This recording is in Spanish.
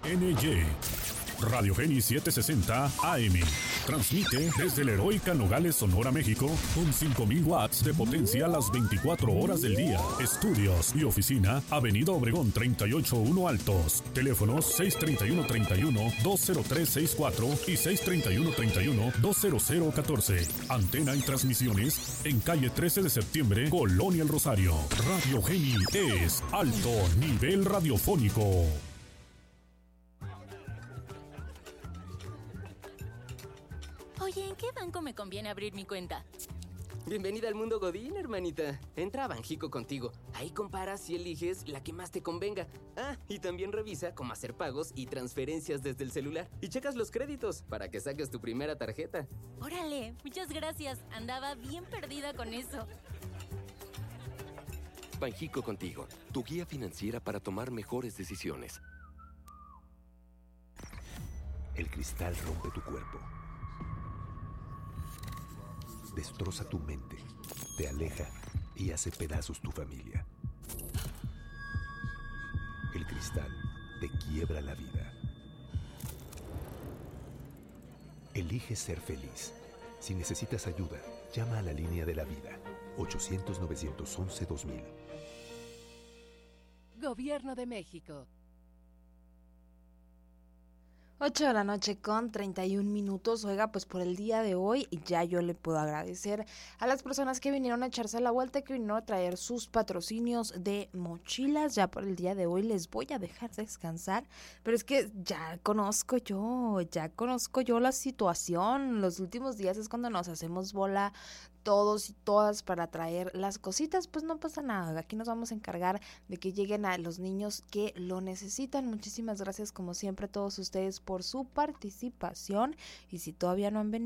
NY. Radio Geni 760 AM. Transmite desde la heroica Nogales, Sonora, México, con 5,000 watts de potencia las 24 horas del día. Estudios y oficina, Avenida Obregón 381 Altos. Teléfonos 631-31-20364 y 631-31-20014. Antena y transmisiones en calle 13 de septiembre, Colonia El Rosario. Radio Geni es alto nivel radiofónico. Oye, ¿en qué banco me conviene abrir mi cuenta? Bienvenida al mundo Godín, hermanita. Entra a Banjico Contigo. Ahí comparas y eliges la que más te convenga. Ah, y también revisa cómo hacer pagos y transferencias desde el celular. Y checas los créditos para que saques tu primera tarjeta. Órale, muchas gracias. Andaba bien perdida con eso. Banjico Contigo, tu guía financiera para tomar mejores decisiones. El cristal rompe tu cuerpo. Destroza tu mente, te aleja y hace pedazos tu familia. El cristal te quiebra la vida. Elige ser feliz. Si necesitas ayuda, llama a la línea de la vida, 800-911-2000. Gobierno de México. 8 de la noche con 31 minutos. Oiga, pues por el día de hoy ya yo le puedo agradecer a las personas que vinieron a echarse la vuelta, que vinieron a traer sus patrocinios de mochilas. Ya por el día de hoy les voy a dejar descansar, pero es que ya conozco yo la situación. Los últimos días es cuando nos hacemos bola todos y todas para traer las cositas. Pues no pasa nada, aquí nos vamos a encargar de que lleguen a los niños que lo necesitan. Muchísimas gracias como siempre a todos ustedes por su participación, y si todavía no han venido